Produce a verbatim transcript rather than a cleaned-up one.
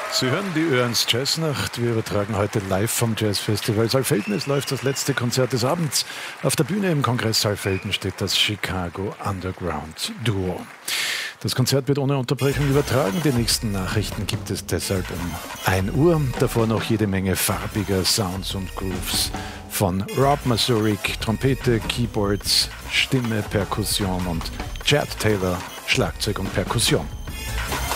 Sie hören die Ö eins Jazznacht. Wir übertragen heute live vom Jazzfestival Saalfelden. Es läuft das letzte Konzert des Abends. Auf der Bühne im Kongress Saalfelden steht das Chicago Underground Duo. Das Konzert wird ohne Unterbrechung übertragen. Die nächsten Nachrichten gibt es deshalb um ein Uhr. Davor noch jede Menge farbiger Sounds und Grooves von Rob Mazurik, Trompete, Keyboards, Stimme, Perkussion und Chad Taylor, Schlagzeug und Perkussion.